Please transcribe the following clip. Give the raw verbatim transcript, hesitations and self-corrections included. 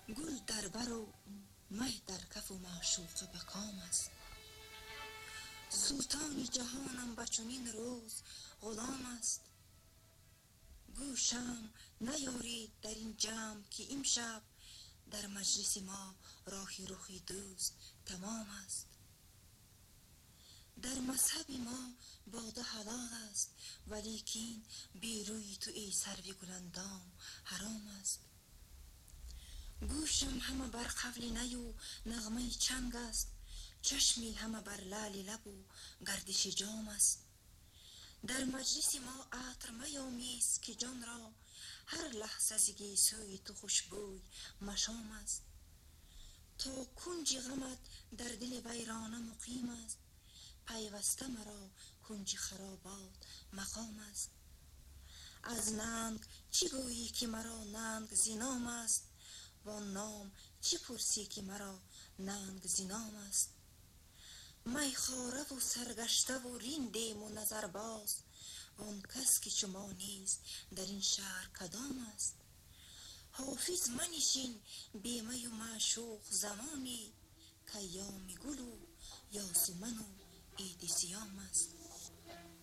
گل در بر و مه در کف و معشوقه به کام است. سلطان جهانم به چنین روز غلام است. گوشم نیارید در این جمع که امشب در مجلس ما راهی رخی دوست تمام است. در مذهب ما باده حلال است، ولیکن بی روی تو ای سرو گلندام حرام است. گوشم همه بر قول نی و نغمه چنگ است، چشمی همه بر لعل لب و گردش جام است. در مجلس ما عطر میامیز که جان را هر لحظه ز گیسوی تو خوشبوی مشام است. تا کنج غمت در دل ویرانه مقیم است، پیوسته مرا کنج خرابات مقام است. از ننگ چی گویی که مرا ننگ زینام است، وان نام چی پرسی که مرا ننگ زینام است. میخواره و سرگشته و رندیم و نظرباز، وان کس که چو ما نیست در این شهر کدام است. حافظ منشین بی می و معشوق زمانی، که ایام گل و یاسمن و عید صیام است.